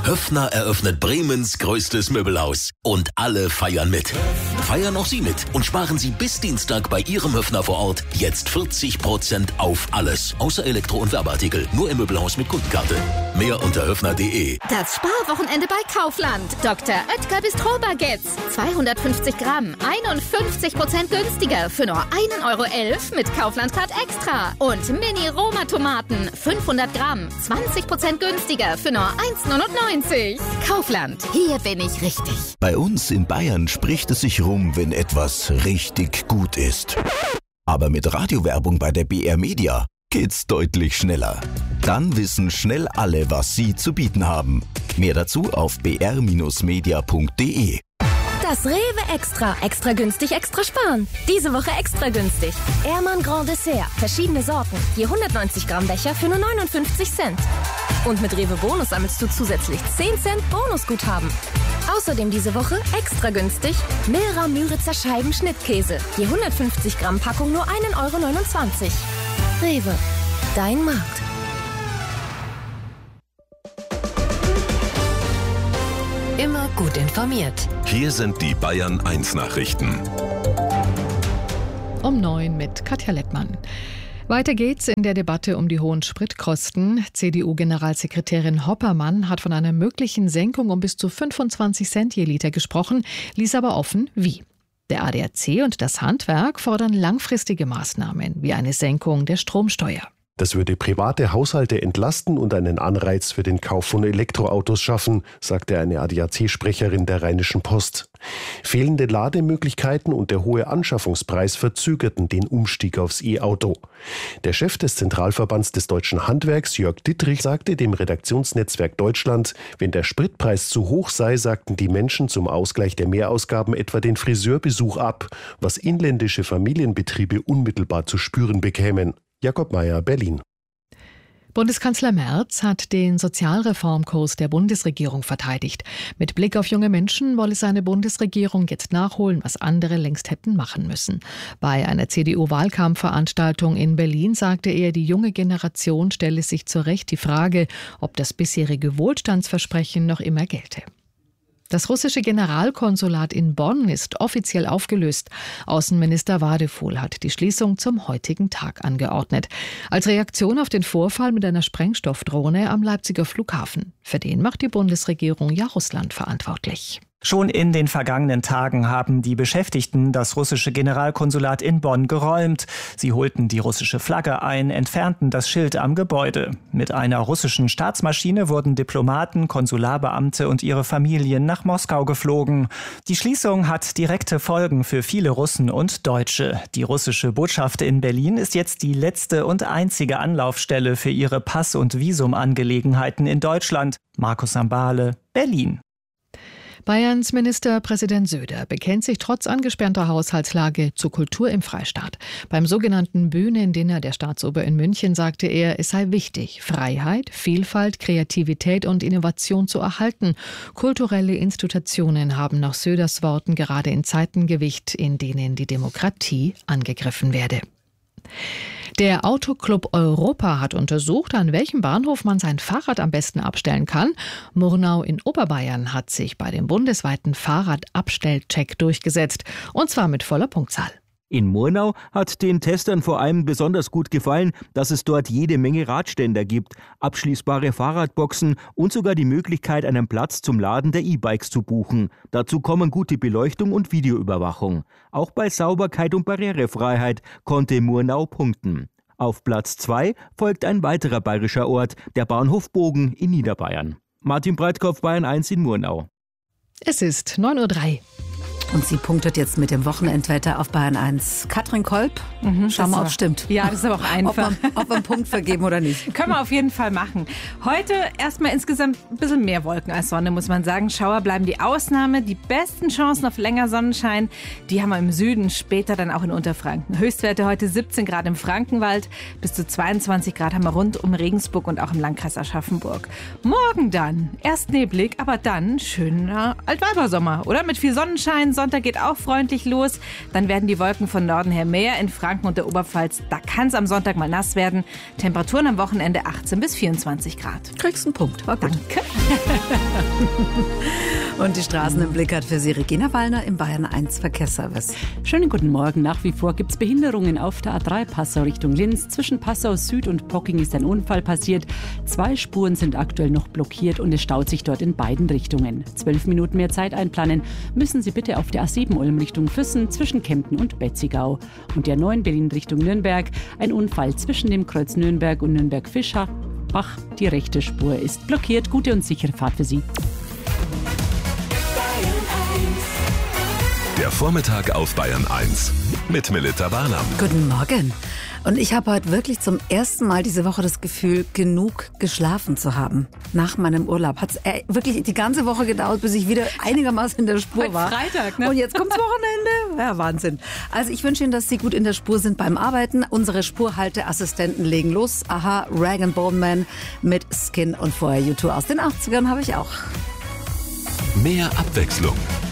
Höffner eröffnet Bremens größtes Möbelhaus. Und alle feiern mit. Feiern auch Sie mit und sparen Sie bis Dienstag bei Ihrem Höffner vor Ort jetzt 40% auf alles. Außer Elektro- und Werbeartikel. Nur im Möbelhaus mit Kundenkarte. Mehr unter höffner.de. Das Sparwochenende bei Kaufland. Dr. Oetker Bistro-Baguettes. 250 Gramm. 51% günstiger. Für nur 1,11 € mit Kaufland-Card Extra. Und Mini-Roma-Tomaten. 500 Gramm. 20% günstiger. Für nur 1,99 €. Kaufland. Hier bin ich richtig. Bei uns in Bayern spricht es sich rum, wenn etwas richtig gut ist. Aber mit Radiowerbung bei der BR Media geht's deutlich schneller. Dann wissen schnell alle, was sie zu bieten haben. Mehr dazu auf br-media.de. Das Rewe Extra. Extra günstig, extra sparen. Diese Woche extra günstig. Ehrmann Grand Dessert. Verschiedene Sorten. Je 190 Gramm Becher für nur 59 Cent. Und mit Rewe Bonus sammelst du zusätzlich 10 Cent Bonusguthaben. Außerdem diese Woche extra günstig Milra Müritzer Scheiben Schnittkäse. Je 150 Gramm Packung nur 1,29 €. Rewe. Dein Markt. Immer gut informiert. Hier sind die Bayern 1 Nachrichten. Um 9 mit Katja Lettmann. Weiter geht's in der Debatte um die hohen Spritkosten. CDU-Generalsekretärin Hoppermann hat von einer möglichen Senkung um bis zu 25 Cent je Liter gesprochen, ließ aber offen, wie. Der ADAC und das Handwerk fordern langfristige Maßnahmen, wie eine Senkung der Stromsteuer. Das würde private Haushalte entlasten und einen Anreiz für den Kauf von Elektroautos schaffen, sagte eine ADAC-Sprecherin der Rheinischen Post. Fehlende Lademöglichkeiten und der hohe Anschaffungspreis verzögerten den Umstieg aufs E-Auto. Der Chef des Zentralverbands des deutschen Handwerks, Jörg Dittrich, sagte dem Redaktionsnetzwerk Deutschland, wenn der Spritpreis zu hoch sei, sagten die Menschen zum Ausgleich der Mehrausgaben etwa den Friseurbesuch ab, was inländische Familienbetriebe unmittelbar zu spüren bekämen. Jakob Mayer, Berlin. Bundeskanzler Merz hat den Sozialreformkurs der Bundesregierung verteidigt. Mit Blick auf junge Menschen wolle seine Bundesregierung jetzt nachholen, was andere längst hätten machen müssen. Bei einer CDU-Wahlkampfveranstaltung in Berlin sagte er, die junge Generation stelle sich zu Recht die Frage, ob das bisherige Wohlstandsversprechen noch immer gelte. Das russische Generalkonsulat in Bonn ist offiziell aufgelöst. Außenminister Wadefuhl hat die Schließung zum heutigen Tag angeordnet. Als Reaktion auf den Vorfall mit einer Sprengstoffdrohne am Leipziger Flughafen. Für den macht die Bundesregierung ja Russland verantwortlich. Schon in den vergangenen Tagen haben die Beschäftigten das russische Generalkonsulat in Bonn geräumt. Sie holten die russische Flagge ein, entfernten das Schild am Gebäude. Mit einer russischen Staatsmaschine wurden Diplomaten, Konsularbeamte und ihre Familien nach Moskau geflogen. Die Schließung hat direkte Folgen für viele Russen und Deutsche. Die russische Botschaft in Berlin ist jetzt die letzte und einzige Anlaufstelle für ihre Pass- und Visumangelegenheiten in Deutschland. Markus Sambale, Berlin. Bayerns Ministerpräsident Söder bekennt sich trotz angespannter Haushaltslage zur Kultur im Freistaat. Beim sogenannten Bühnendinner der Staatsoper in München sagte er, es sei wichtig, Freiheit, Vielfalt, Kreativität und Innovation zu erhalten. Kulturelle Institutionen haben nach Söders Worten gerade in Zeiten Gewicht, in denen die Demokratie angegriffen werde. Der Autoclub Europa hat untersucht, an welchem Bahnhof man sein Fahrrad am besten abstellen kann. Murnau in Oberbayern hat sich bei dem bundesweiten Fahrradabstellcheck durchgesetzt. Und zwar mit voller Punktzahl. In Murnau hat den Testern vor allem besonders gut gefallen, dass es dort jede Menge Radständer gibt, abschließbare Fahrradboxen und sogar die Möglichkeit, einen Platz zum Laden der E-Bikes zu buchen. Dazu kommen gute Beleuchtung und Videoüberwachung. Auch bei Sauberkeit und Barrierefreiheit konnte Murnau punkten. Auf Platz 2 folgt ein weiterer bayerischer Ort, der Bahnhof Bogen in Niederbayern. Martin Breitkopf, Bayern 1 in Murnau. Es ist 9:03 Uhr. Und sie punktet jetzt mit dem Wochenendwetter auf Bayern 1. Katrin Kolb, schauen wir, ob es stimmt. Ja, das ist aber auch einfach. Ob wir einen Punkt vergeben oder nicht. Können wir auf jeden Fall machen. Heute erstmal insgesamt ein bisschen mehr Wolken als Sonne, muss man sagen. Schauer bleiben die Ausnahme. Die besten Chancen auf länger Sonnenschein, die haben wir im Süden, später dann auch in Unterfranken. Höchstwerte heute 17 Grad im Frankenwald, bis zu 22 Grad haben wir rund um Regensburg und auch im Landkreis Aschaffenburg. Morgen dann, erst neblig, aber dann schöner Altweibersommer, oder? Mit viel Sonnenschein. Sonntag geht auch freundlich los. Dann werden die Wolken von Norden her mehr. In Franken und der Oberpfalz, da kann es am Sonntag mal nass werden. Temperaturen am Wochenende 18 bis 24 Grad. Kriegst einen Punkt. War gut. Danke. Und die Straßen im Blick hat für Sie Regina Wallner im Bayern 1 Verkehrsservice. Schönen guten Morgen. Nach wie vor gibt es Behinderungen auf der A3 Passau Richtung Linz. Zwischen Passau Süd und Pocking ist ein Unfall passiert. 2 Spuren sind aktuell noch blockiert und es staut sich dort in beiden Richtungen. 12 Minuten mehr Zeit einplanen müssen Sie bitte auf der A7 Ulm Richtung Füssen zwischen Kempten und Betzigau. Und der 9 Berlin Richtung Nürnberg. Ein Unfall zwischen dem Kreuz Nürnberg und Nürnberg-Fischach. Die rechte Spur ist blockiert. Gute und sichere Fahrt für Sie. Der Vormittag auf Bayern 1 mit Melita Barnam. Guten Morgen. Und ich habe heute wirklich zum ersten Mal diese Woche das Gefühl, genug geschlafen zu haben. Nach meinem Urlaub hat es wirklich die ganze Woche gedauert, bis ich wieder einigermaßen in der Spur war. Freitag, ne? Und jetzt kommt's Wochenende. Ja, Wahnsinn. Also ich wünsche Ihnen, dass Sie gut in der Spur sind beim Arbeiten. Unsere Spurhalteassistenten legen los. Aha, Rag & Bone Man mit Skin und vorher U2 aus den 80ern habe ich auch. Mehr Abwechslung.